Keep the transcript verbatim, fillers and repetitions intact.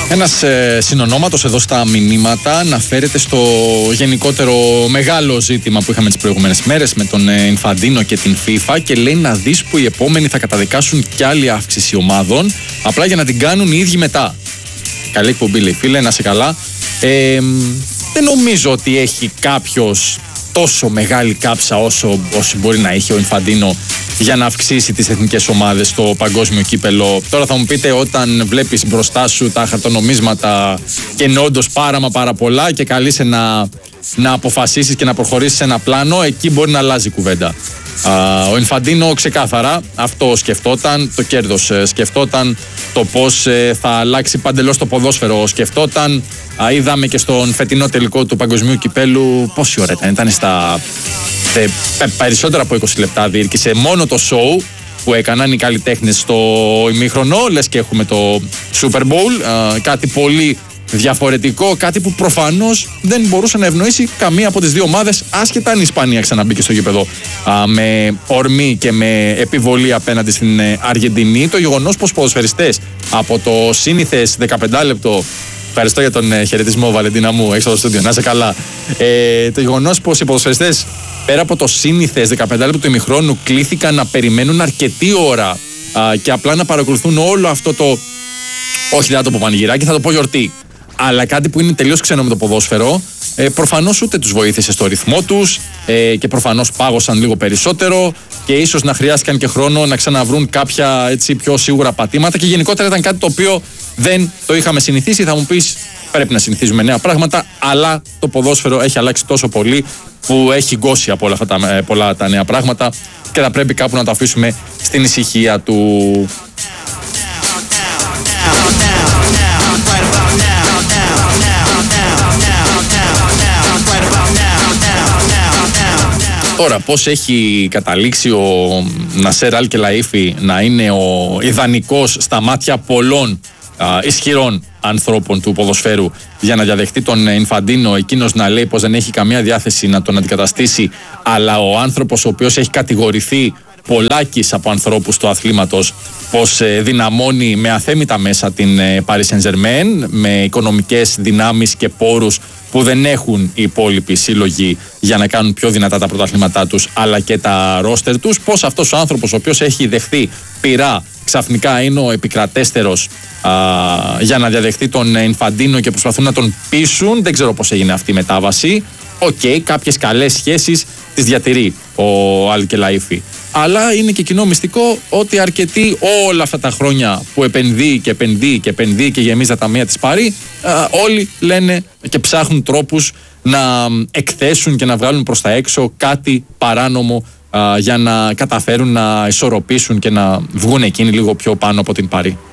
Ένας ε, συνονόματος εδώ στα μηνύματα αναφέρεται στο γενικότερο μεγάλο ζήτημα που είχαμε τις προηγούμενες μέρες με τον ε, Ινφαντίνο και την FIFA και λέει να δεις που οι επόμενοι θα καταδικάσουν κι άλλη αύξηση ομάδων απλά για να την κάνουν οι ίδιοι μετά. Καλή εκπομπή λέει φίλε, να είσαι καλά. Ε, δεν νομίζω ότι έχει κάποιος τόσο μεγάλη κάψα όσο, όσο μπορεί να έχει ο Ινφαντίνο για να αυξήσει τις εθνικές ομάδες στο παγκόσμιο κύπελο. Τώρα θα μου πείτε, όταν βλέπεις μπροστά σου τα χαρτονομίσματα και είναι όντως πάρα μα πάρα πολλά και καλείσαι να, να αποφασίσεις και να προχωρήσεις σε ένα πλάνο, εκεί μπορεί να αλλάζει η κουβέντα. Α, ο Ινφαντίνο ξεκάθαρα αυτό σκεφτόταν, το κέρδος σκεφτόταν, το πώς ε, θα αλλάξει παντελώς το ποδόσφαιρο σκεφτόταν. Α, είδαμε και στον φετινό τελικό του παγκοσμίου κυπέλου πόση ώρα ήταν, ήταν στα ε, περισσότερα από είκοσι λεπτά διήρκησε μόνο το show που έκαναν οι καλλιτέχνες στο ημίχρονο, λες και έχουμε το Super Bowl, α, κάτι πολύ διαφορετικό, κάτι που προφανώς δεν μπορούσε να ευνοήσει καμία από τις δύο ομάδες, άσχετα αν η Ισπανία ξαναμπήκε στο γήπεδο α, με ορμή και με επιβολή απέναντι στην Αργεντινή. Το γεγονός πως ποδοσφαιριστές από το σύνηθες δεκαπέντε λεπτό. Ευχαριστώ για τον ε, χαιρετισμό, Βαλεντίνα μου, έξω από το στούντιο. Να είσαι καλά. Ε, το γεγονός πως οι ποδοσφαιριστές πέρα από το σύνηθες δεκαπέντε λεπτό του ημιχρόνου κλήθηκαν να περιμένουν αρκετή ώρα α, και απλά να παρακολουθούν όλο αυτό το. Όχι, δεν θα το πω πανηγυράκι, θα το πω γιορτή. Αλλά κάτι που είναι τελείως ξένο με το ποδόσφαιρο, ε, προφανώς ούτε τους βοήθησε στο ρυθμό τους ε, και προφανώς πάγωσαν λίγο περισσότερο και ίσως να χρειάστηκαν και χρόνο να ξαναβρούν κάποια έτσι, πιο σίγουρα πατήματα και γενικότερα ήταν κάτι το οποίο δεν το είχαμε συνηθίσει. Θα μου πεις, πρέπει να συνηθίζουμε νέα πράγματα, αλλά το ποδόσφαιρο έχει αλλάξει τόσο πολύ που έχει γκώσει από όλα αυτά τα, ε, πολλά τα νέα πράγματα και θα πρέπει κάπου να το αφήσουμε στην ησυχία του. Τώρα, πώς έχει καταλήξει ο Νασέρ Αλ Κελαΐφι να είναι ο ιδανικός στα μάτια πολλών α, ισχυρών ανθρώπων του ποδοσφαίρου για να διαδεχτεί τον Ινφαντίνο, εκείνος να λέει πως δεν έχει καμία διάθεση να τον αντικαταστήσει, αλλά ο άνθρωπος ο οποίος έχει κατηγορηθεί πολλάκις από ανθρώπους του αθλήματος πως ε, δυναμώνει με αθέμητα μέσα την ε, Paris Saint-Germain με οικονομικές δυνάμεις και πόρους που δεν έχουν οι υπόλοιποι σύλλογοι για να κάνουν πιο δυνατά τα πρωταθλήματά τους αλλά και τα ρόστερ τους, πως αυτός ο άνθρωπος ο οποίος έχει δεχθεί πειρά ξαφνικά είναι ο επικρατέστερος α, για να διαδεχτεί τον Ινφαντίνο και προσπαθούν να τον πείσουν. Δεν ξέρω πώς έγινε αυτή η μετάβαση. Οκ, okay, κάποιες καλές σχέσεις τις διατηρεί ο Αλ Κελαΐφι. Αλλά είναι και κοινό μυστικό ότι αρκετοί όλα αυτά τα χρόνια που επενδύει και επενδύει και επενδύει και γεμίζει τα ταμεία της Πάρη, όλοι λένε και ψάχνουν τρόπους να εκθέσουν και να βγάλουν προς τα έξω κάτι παράνομο α, για να καταφέρουν να ισορροπήσουν και να βγουν εκείνοι λίγο πιο πάνω από την Πάρη.